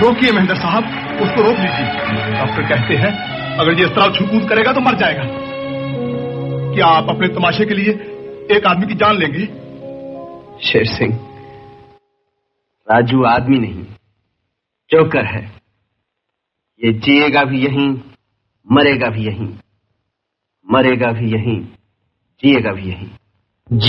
रोकिए महेंद्र साहब, उसको रोक लीजिए। डॉक्टर कहते हैं अगर ये इस तरह छूकूद करेगा तो मर जाएगा। क्या आप अपने तमाशे के लिए एक आदमी की जान लेंगे? शेर सिंह, राजू आदमी नहीं, जोकर है। ये जिएगा भी यहीं, मरेगा भी यहीं, मरेगा भी यहीं, जिएगा भी यहीं।